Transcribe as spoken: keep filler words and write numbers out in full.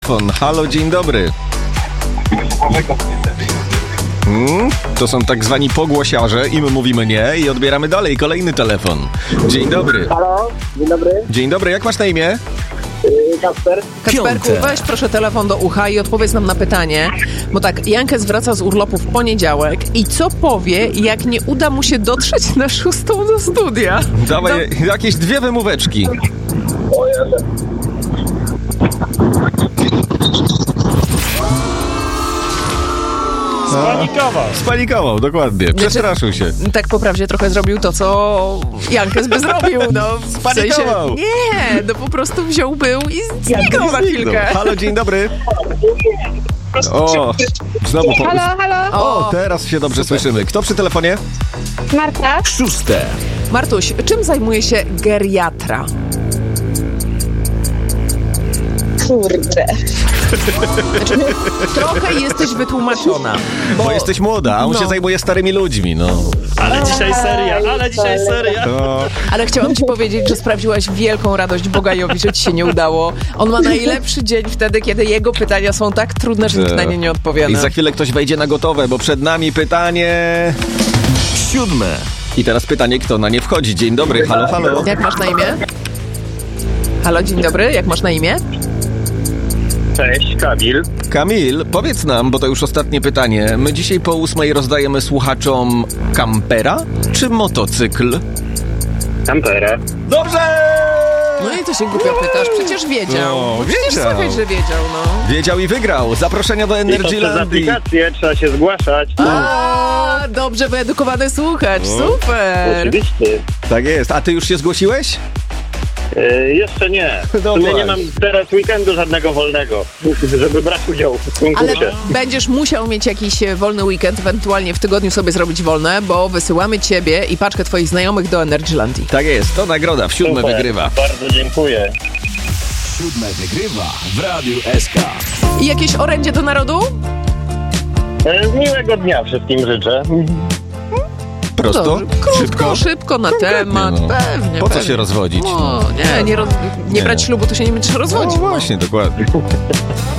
telefon. Halo, dzień dobry. Hmm, to są tak zwani pogłosiarze, im mówimy nie i odbieramy dalej. Kolejny telefon. Dzień dobry. Halo, dzień dobry. Dzień dobry, jak masz na imię? Kasper. Kasperku, weź proszę telefon do ucha i odpowiedz nam na pytanie, bo tak, Jankes wraca z urlopu w poniedziałek i co powie, jak nie uda mu się dotrzeć na szóstą do studia? Dawaj Do... jakieś dwie wymóweczki. O Jezu. Spanikował. Spanikował, dokładnie. Przestraszył się. Tak po prawdzie trochę zrobił to, co Jankes by zrobił, no. W Spanikował. sensie, nie, no po prostu wziął był i zniknął na chwilkę. Halo, dzień dobry. O, znowu po... Halo, halo, O, teraz się dobrze słyszymy. Kto przy telefonie? Marta. Szóste. Martuś, czym zajmuje się geriatra? Kurde. Znaczy, trochę jesteś wytłumaczona. Bo, Bo jesteś młoda, a on no. się zajmuje starymi ludźmi, no. Ale dzisiaj seria, ale dzisiaj seria. To... Ale chciałam ci powiedzieć, że sprawiłaś wielką radość Bogajowi, że ci się nie udało. On ma najlepszy dzień wtedy, kiedy jego pytania są tak trudne, że nikt na nie nie odpowiada. I za chwilę ktoś wejdzie na gotowe, bo przed nami pytanie... Siódme. I teraz pytanie, kto na nie wchodzi. Dzień dobry, halo, halo. Jak masz na imię? Halo, dzień dobry, jak masz na imię? Cześć, Kamil. Kamil, powiedz nam, bo to już ostatnie pytanie. My dzisiaj po ósmej rozdajemy słuchaczom kampera czy motocykl? Kampera. Dobrze! No i to się głupio pytasz, przecież wiedział. No, Przecież wiedział. słychać, że wiedział, no. Wiedział i wygrał. Zaproszenia do I to przez Energylandii. aplikację trzeba się zgłaszać. A, dobrze wyedukowany słuchacz, super. Oczywiście. Tak jest. A ty już się zgłosiłeś? E, jeszcze nie. W No sumie nie właśnie. mam teraz weekendu żadnego wolnego, żeby brać udział w Ale konkursie. będziesz musiał mieć jakiś e, wolny weekend, ewentualnie w tygodniu sobie zrobić wolne, bo wysyłamy ciebie i paczkę twoich znajomych do Energylandii. Tak jest. To nagroda. W siódme Super. wygrywa. Bardzo dziękuję. Siódme wygrywa w Radiu S K. I jakieś orędzie do narodu? E, miłego dnia wszystkim życzę. Prosto? Dobrze. Krótko, Szybko? szybko na Konkretnie, temat, no. pewnie. Po co pewnie. się rozwodzić? No, nie, nie, roz, nie Nie. brać ślubu, to się nie będziesz No rozwodził. właśnie, dokładnie.